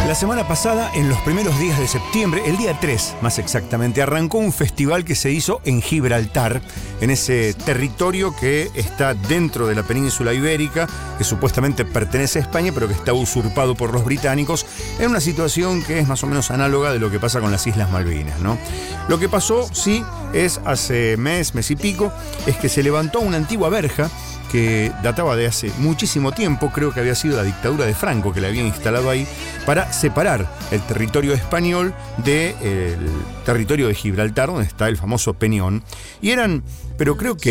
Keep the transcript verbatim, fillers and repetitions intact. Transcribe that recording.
La semana pasada, en los primeros días de septiembre, el día tres más exactamente, arrancó un festival que se hizo en Gibraltar, en ese territorio que está dentro de la península ibérica, que supuestamente pertenece a España, pero que está usurpado por los británicos, en una situación que es más o menos análoga de lo que pasa con las Islas Malvinas, ¿no? Lo que pasó, sí, es hace mes, mes y pico, es que se levantó una antigua verja que databa de hace muchísimo tiempo, creo que había sido la dictadura de Franco que la había instalado ahí, para separar el territorio español del territorio de Gibraltar, donde está el famoso Peñón. Y eran, pero creo que